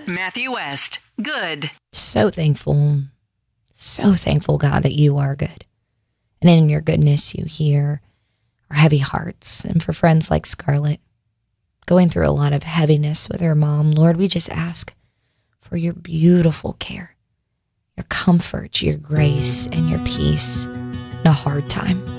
Matthew West. Good. So thankful, God, that you are good. And in your goodness, you hear our heavy hearts. And for friends like Scarlett, going through a lot of heaviness with her mom, Lord, we just ask for your beautiful care, your comfort, your grace, and your peace in a hard time.